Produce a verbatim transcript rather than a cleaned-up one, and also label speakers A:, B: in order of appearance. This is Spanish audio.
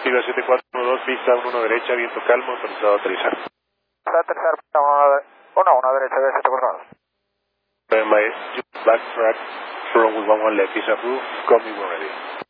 A: Viva siete cuatro uno dos, pista uno uno derecha, viento calmo, autorizado a aterrizar.
B: Para aterrizar, uno uno derecha, B siete cuatro uno dos.
A: My backtrack, from one one left is approved, call me when ready.